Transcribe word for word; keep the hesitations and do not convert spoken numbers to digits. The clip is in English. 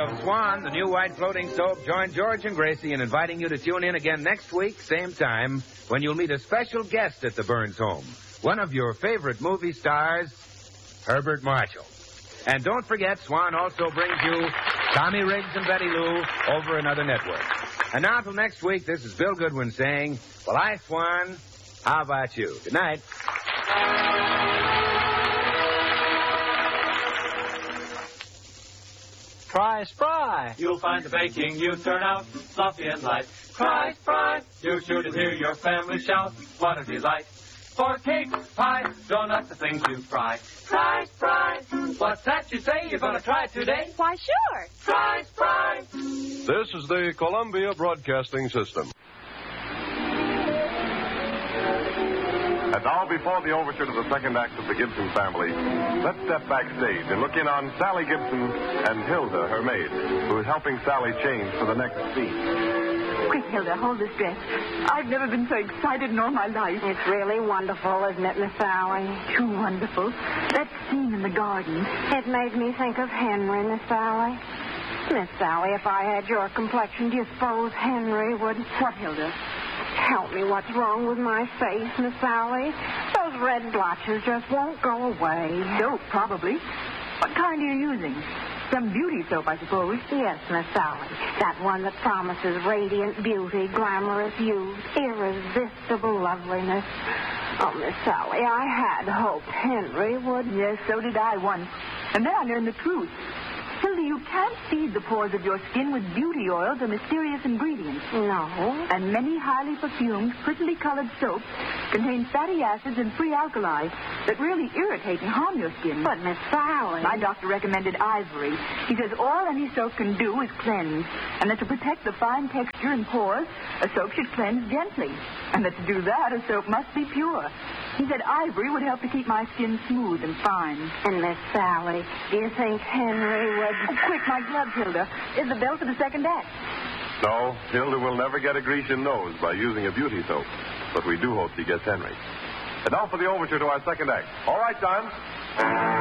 of Swan, the new white floating soap, join George and Gracie in inviting you to tune in again next week, same time, when you'll meet a special guest at the Burns home. One of your favorite movie stars, Herbert Marshall. And don't forget, Swan also brings you Tommy Riggs and Betty Lou over another network. And now till next week, this is Bill Goodwin saying, well, I, Swan, how about you? Good night. Try Spry. You'll find the baking you turn out fluffy and light. Try Spry. You're sure to hear your family shout, what a delight. For cake, pie, donuts, the things you fry. Try Spry. What's that you say? You're going to try it today? Why, sure. Try Spry. This is the Columbia Broadcasting System. And now, before the overture to the second act of the Gibson family, let's step backstage and look in on Sally Gibson and Hilda, her maid, who is helping Sally change for the next scene. Quick, Hilda, hold this dress. I've never been so excited in all my life. It's really wonderful, isn't it, Miss Sally? Too wonderful. That scene in the garden. It made me think of Henry, Miss Sally. Miss Sally, if I had your complexion, do you suppose Henry would... What, Hilda? Help me, what's wrong with my face, Miss Sally? Those red blotches just won't go away. Soap, probably. What kind are you using? Some beauty soap, I suppose. Yes, Miss Sally. That one that promises radiant beauty, glamorous youth, irresistible loveliness. Oh, Miss Sally, I had hoped Henry would... Yes, so did I once. And then I learned the truth. Hilda, you can't feed the pores of your skin with beauty oils or mysterious ingredients. No. And many highly perfumed, prettily colored soaps contain fatty acids and free alkali that really irritate and harm your skin. But, Miss Sally... My doctor recommended Ivory. He says all any soap can do is cleanse, and that to protect the fine texture and pores, a soap should cleanse gently. And that to do that, a soap must be pure. He said Ivory would help to keep my skin smooth and fine. And, Miss Sally, do you think Henry would... Oh, quick, my gloves, Hilda. Is the bell for the second act? No, Hilda will never get a Grecian nose by using a beauty soap. But we do hope she gets Henry. And now for the overture to our second act. All right, Don.